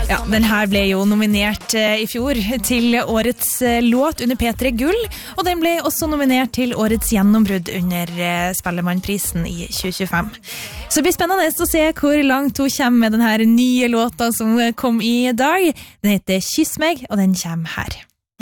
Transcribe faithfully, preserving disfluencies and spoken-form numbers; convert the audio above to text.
Ja, den her ble jo nominert i fjor til årets låt under P tre Gull, og den ble også nominert til årets gjennombrudd under Spellemannprisen i tjue tjuefem. Så det blir spennende å se hvor langt hun kommer med den her nye låta som kom i dag. Den heter Kyss meg, og den kommer her.